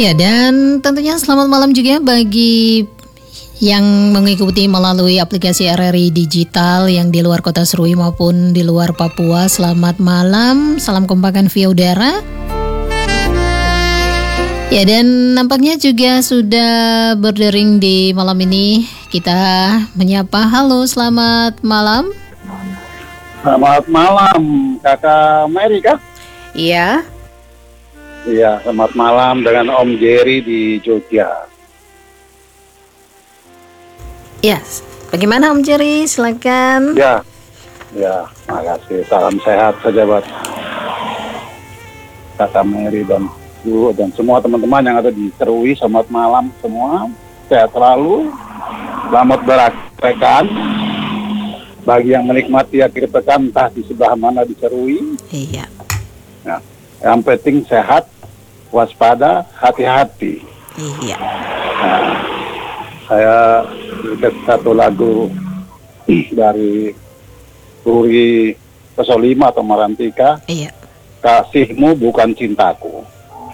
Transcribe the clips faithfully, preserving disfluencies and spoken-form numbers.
Ya, dan tentunya selamat malam juga bagi yang mengikuti melalui aplikasi R R I Digital yang di luar kota Serui maupun di luar Papua. Selamat malam, salam kompakan via udara. Ya, dan nampaknya juga sudah berdering di malam ini. Kita menyapa, halo selamat malam. Selamat malam, Kakak Mary kah? Iya. Iya, selamat malam dengan Om Jerry di Jogja. Ya, bagaimana Om Jerry? Silakan. Ya, ya, makasih. Salam sehat saja buat Kakak Mary dan Bu dan semua teman-teman yang ada di Serui. Selamat malam semua, sehat selalu, selamat beraktivitas. Bagi yang menikmati akhir pekan entah di sebelah mana di Serui. Iya. Nah, yang penting sehat, waspada, hati-hati. Iya. Nah, saya ikut satu lagu dari Ruri Pesolima atau Marantika. Iya. Kasihmu bukan cintaku.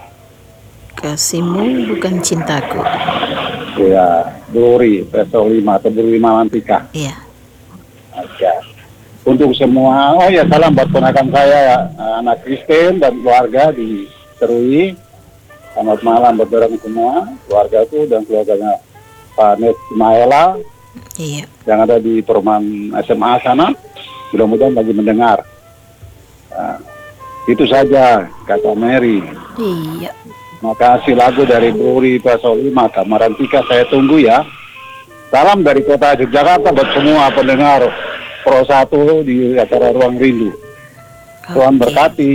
Kasihmu bukan cintaku. Ya, Ruri Pesolima atau Ruri Marantika. Iya. Ya. Untuk semua, oh ya salam buat ponakan saya, anak Kristen dan keluarga di Serui. Selamat malam buat orang semua, keluarga itu dan keluarganya Pak Nes Maela. Iya. Yang ada di perumahan S M A sana, mudah-mudahan lagi mendengar. Nah, itu saja kata Mary. Iya. Makasih lagu dari Ruri Pesolima, Marantika, saya tunggu ya. Salam dari kota Yogyakarta buat semua pendengar Pro satu di acara Ruang Rindu. Tuhan Oke. berkati.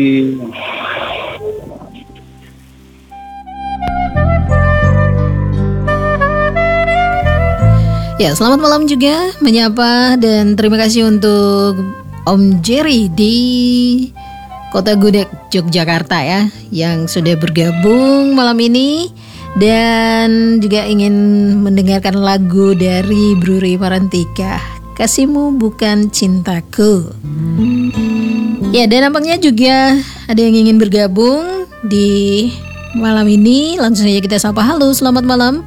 Ya, selamat malam juga menyapa dan terima kasih untuk Om Jerry di Kota Gudeg, Yogyakarta ya, yang sudah bergabung malam ini dan juga ingin mendengarkan lagu dari Ruri Marantika, Kasihmu Bukan Cintaku. Ya, dan nampaknya juga ada yang ingin bergabung di malam ini. Langsung saja kita sapa. Halo, selamat malam.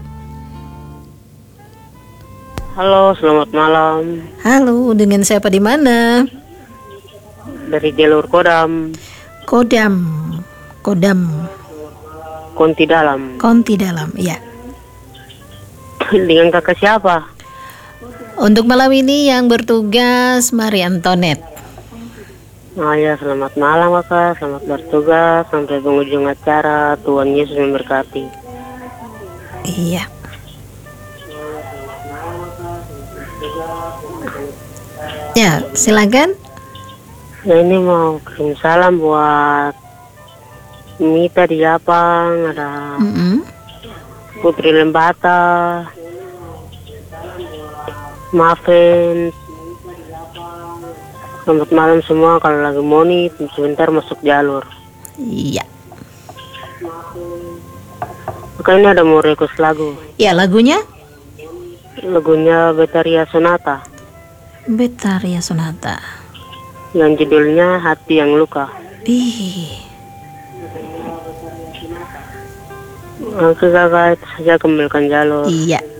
Halo, selamat malam. Halo, dengan siapa di mana? Dari jalur Kodam, Kodam, Kodam, Konti Dalam. Konti Dalam, ya. Dengan kakak siapa? Untuk malam ini yang bertugas Marie Antoinette. Ah ya, selamat malam kakak, selamat bertugas sampai penghujung acara. Tuhan Yesus memberkati. Iya. Ya, silakan. Nah, ini mau kirim salam buat Mita di Japang, ada Mm-mm. Putri Lembata, Maafin. Selamat malam semua. Kalau lagi moni sebentar masuk jalur. Iya. Maka ini ada mau request lagu. Ya, lagunya Lagunya Betaria Sonata Betaria Sonata. yang judulnya Hati Yang Luka. Ih. Oke kakak, itu saja kembalikan jalur. Iya.